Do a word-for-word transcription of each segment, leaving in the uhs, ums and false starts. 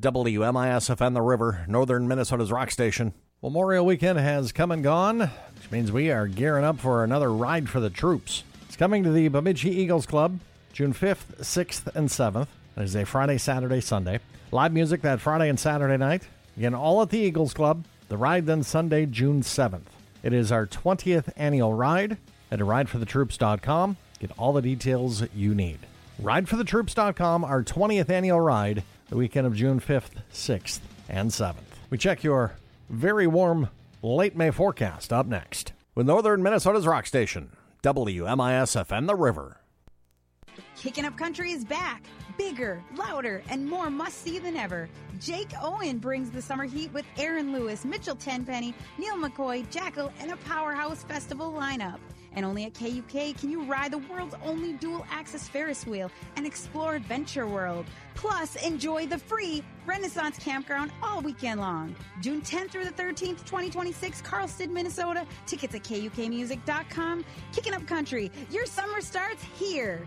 W M I S F N The River, northern Minnesota's rock station. Memorial Weekend has come and gone, which means we are gearing up for another Ride for the Troops. It's coming to the Bemidji Eagles Club, June fifth, sixth, and seventh. That is a Friday, Saturday, Sunday. Live music that Friday and Saturday night. Again, all at the Eagles Club. The ride then Sunday, June seventh. It is our twentieth annual ride. Head to ride for the troops dot com. Get all the details you need. ride for the troops dot com, our twentieth annual ride, the weekend of June fifth, sixth, and seventh. We check your very warm late May forecast up next with northern Minnesota's rock station, W M I S F N The River. Kicking Up Country is back. Bigger, louder, and more must-see than ever. Jake Owen brings the summer heat with Aaron Lewis, Mitchell Tenpenny, Neil McCoy, Jackal, and a powerhouse festival lineup. And only at K U K can you ride the world's only dual-axis Ferris wheel and explore Adventure World. Plus, enjoy the free Renaissance Campground all weekend long. June tenth through the thirteenth, twenty twenty-six, Carlston, Minnesota. Tickets at K U K music dot com. Kicking Up Country, your summer starts here.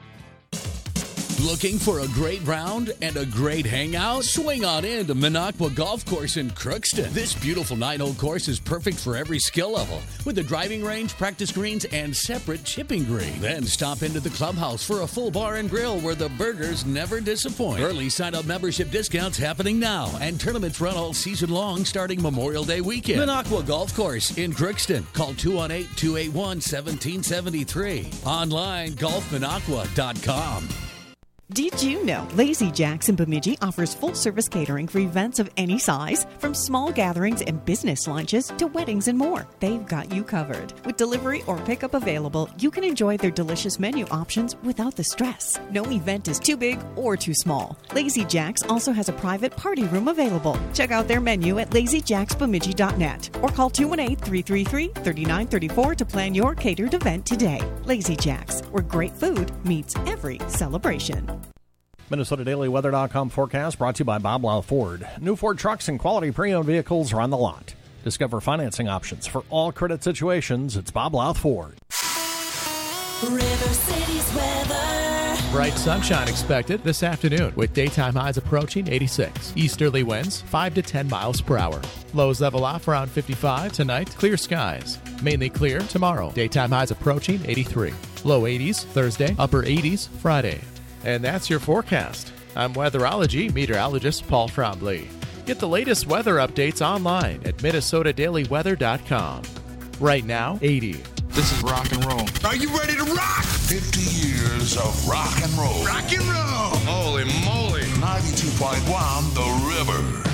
Looking for a great round and a great hangout? Swing on in to Minocqua Golf Course in Crookston. This beautiful nine-hole course is perfect for every skill level, with a driving range, practice greens, and separate chipping green. Then stop into the clubhouse for a full bar and grill where the burgers never disappoint. Early sign-up membership discounts happening now, and tournaments run all season long starting Memorial Day weekend. Minocqua Golf Course in Crookston. Call two one eight, two eight one, one seven seven three. Online, golf minocqua dot com. Did you know Lazy Jack's in Bemidji offers full-service catering for events of any size? From small gatherings and business lunches to weddings and more, they've got you covered. With delivery or pickup available, you can enjoy their delicious menu options without the stress. No event is too big or too small. Lazy Jack's also has a private party room available. Check out their menu at lazy jacks bemidji dot net or call two one eight, three three three, three nine three four to plan your catered event today. Lazy Jack's, where great food meets every celebration. Minnesota Daily Weather dot com forecast brought to you by Bob Louth Ford. New Ford trucks and quality pre-owned vehicles are on the lot. Discover financing options for all credit situations. It's Bob Louth Ford. River City's weather. Bright sunshine expected this afternoon with daytime highs approaching eighty-six. Easterly winds five to ten miles per hour. Lows level off around fifty-five. Tonight, clear skies. Mainly clear tomorrow. Daytime highs approaching eighty-three. Low eighties Thursday, upper eighties Friday. And that's your forecast. I'm weatherology meteorologist Paul Trombley. Get the latest weather updates online at Minnesota Daily Weather dot com. Right now, eighty. This is rock and roll. Are you ready to rock? fifty years of rock and roll. Rock and roll. Holy moly. ninety-two point one The River.